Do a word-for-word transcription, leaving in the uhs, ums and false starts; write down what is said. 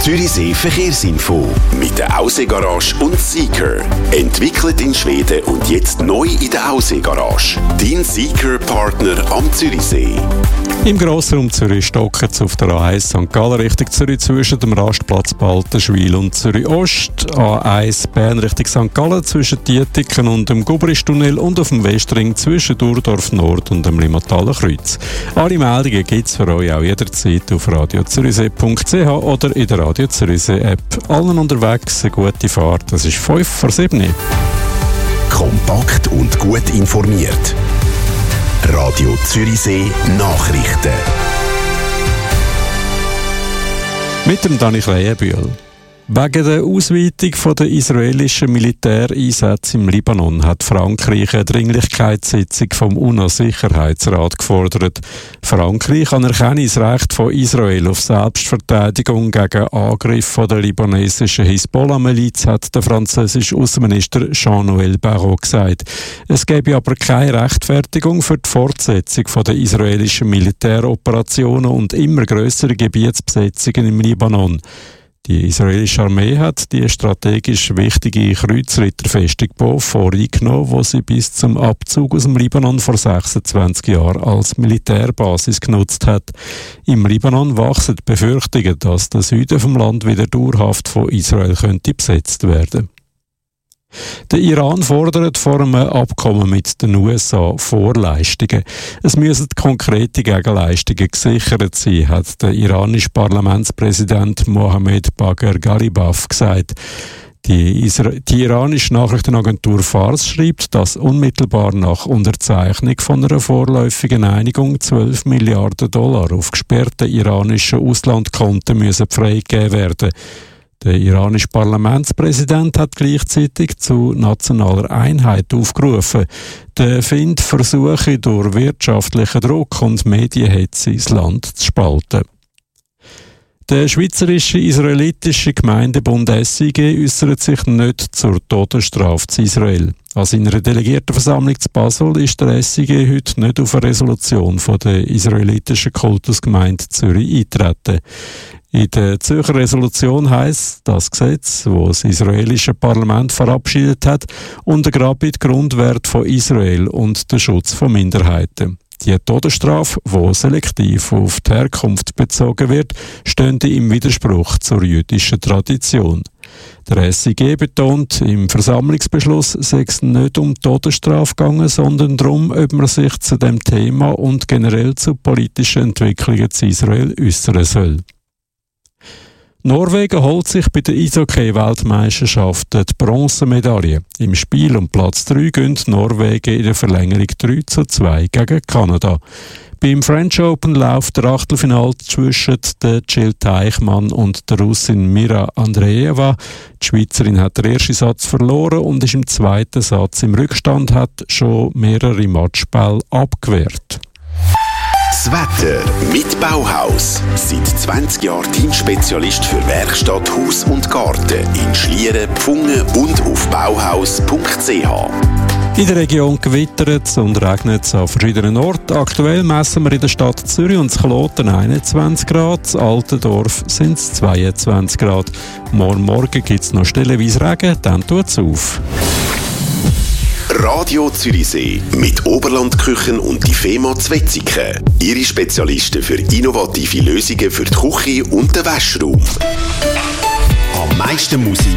Zürichsee Verkehrsinfo mit der Ausseegarage und Seeker. Entwickelt in Schweden und jetzt neu in der Ausseegarage. Dein Seeker-Partner am Zürichsee. Im Grossraum Zürich stocken auf der A eins Sankt Gallen Richtung Zürich zwischen dem Rastplatz Baltenschwil und Zürich Ost, A eins Bern Richtung Sankt Gallen zwischen Dietiken und dem Gubristunnel und auf dem Westring zwischen Durdorf Nord und dem Limmataler Kreuz. Alle Meldungen gibt es für euch auch jederzeit auf radio zürichsee punkt c h oder in der Radio Zürichsee App. Allen unterwegs eine gute Fahrt. Das ist fünf vor sieben. Kompakt und gut informiert. Radio Zürichsee Nachrichten. Mit dem Dani Kleienbühl. Wegen der Ausweitung der israelischen Militäreinsätze im Libanon hat Frankreich eine Dringlichkeitssitzung vom UNO-Sicherheitsrat gefordert. Frankreich anerkenne das Recht von Israel auf Selbstverteidigung gegen Angriffe der libanesischen Hisbollah-Miliz, hat der französische Außenminister Jean-Noël Barrot gesagt. Es gebe aber keine Rechtfertigung für die Fortsetzung der israelischen Militäroperationen und immer grössere Gebietsbesetzungen im Libanon. Die israelische Armee hat die strategisch wichtige Kreuzritterfestung Beaufort eingenommen, wo sie bis zum Abzug aus dem Libanon vor sechsundzwanzig Jahren als Militärbasis genutzt hat. Im Libanon wachsen die Befürchtungen, dass der Süden vom Land wieder dauerhaft von Israel könnte besetzt werden. Der Iran fordert vor einem Abkommen mit den U S A Vorleistungen. Es müssen konkrete Gegenleistungen gesichert sein, hat der iranische Parlamentspräsident Mohammed Bagher Ghalibaf gesagt. Die, Isra- die iranische Nachrichtenagentur Fars schreibt, dass unmittelbar nach Unterzeichnung von einer vorläufigen Einigung zwölf Milliarden Dollar auf gesperrten iranischen Auslandkonten müssen freigegeben werden. Der iranische Parlamentspräsident hat gleichzeitig zu nationaler Einheit aufgerufen. Der Find versuche durch wirtschaftlichen Druck und Medienhetze das Land zu spalten. Der schweizerische israelitische Gemeindebund S I G äußert sich nicht zur Todesstrafe zu Israel. An seiner Delegiertenversammlung zu Basel ist der S I G heute nicht auf eine Resolution von der israelitischen Kultusgemeinde Zürich eingetreten. In der Zürcher Resolution heisst, das Gesetz, das das israelische Parlament verabschiedet hat, untergrabe die Grundwerte von Israel und den Schutz von Minderheiten. Die Todesstrafe, die selektiv auf die Herkunft bezogen wird, stünde im Widerspruch zur jüdischen Tradition. Der S I G betont, im Versammlungsbeschluss sei es nicht um Todesstrafe gegangen, sondern darum, ob man sich zu dem Thema und generell zu politischen Entwicklungen zu Israel äußern soll. Norwegen holt sich bei der Eishockey-Weltmeisterschaft die Bronzemedaille. Im Spiel um Platz drei gehen Norwegen in der Verlängerung drei zu zwei gegen Kanada. Beim French Open läuft der Achtelfinale zwischen der Jill Teichmann und der Russin Mira Andreeva. Die Schweizerin hat den ersten Satz verloren und ist im zweiten Satz im Rückstand, hat schon mehrere Matchbälle abgewehrt. Das Wetter mit Bauhaus. Seit zwanzig Jahren Teamspezialist für Werkstatt, Haus und Garten in Schlieren, Pfungen und auf bauhaus punkt c h. In der Region gewittert es und regnet es an verschiedenen Orten. Aktuell messen wir in der Stadt Zürich und Kloten einundzwanzig Grad, in Altendorf sind es zweiundzwanzig Grad. Morgen Morgen gibt es noch stellenweise Regen, dann tut es auf. Radio Zürichsee mit Oberlandküchen und die Fema Zwetzigen. Ihre Spezialisten für innovative Lösungen für die Küche und den Waschraum. Am meisten Musik